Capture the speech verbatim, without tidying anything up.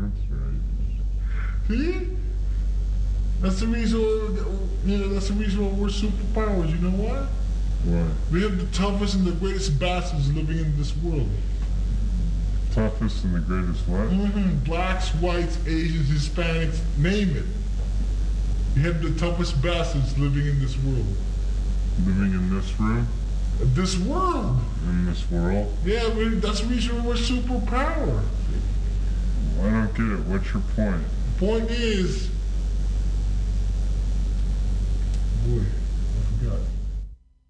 That's right. See? That's the reason, you know, that's the reason why we're superpowers. You know why? Why? We have the toughest and the greatest bastards living in this world. Toughest and the greatest what? Mm-hmm. Blacks, whites, Asians, Hispanics, name it. We have the toughest bastards living in this world. Living in this room? This world. In this world? Yeah, we, that's the reason we're superpower. I don't get it. What's your point? The point is, boy.